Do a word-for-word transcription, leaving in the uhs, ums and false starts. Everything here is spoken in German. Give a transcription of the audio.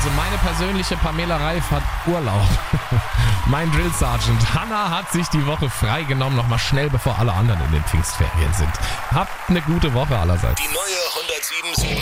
Also meine persönliche Pamela Reif hat Urlaub. Mein Drill Sergeant Hanna hat sich die Woche freigenommen, nochmal schnell, bevor alle anderen in den Pfingstferien sind. Habt eine gute Woche allerseits. Die neue hundertsieben Komma sieben